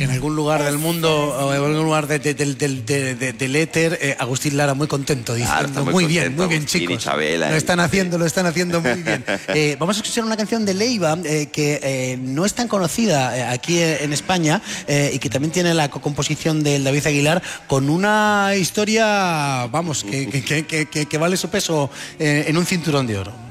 en algún lugar del mundo o en algún lugar del éter, Agustín Lara muy contento, diciendo muy bien, chicos. Isabela, lo están haciendo muy bien. Vamos a escuchar una canción de Leiva que no es tan conocida aquí en España y que también tiene la composición del David Aguilar, con una historia, vamos, que vale su peso en un cinturón de oro.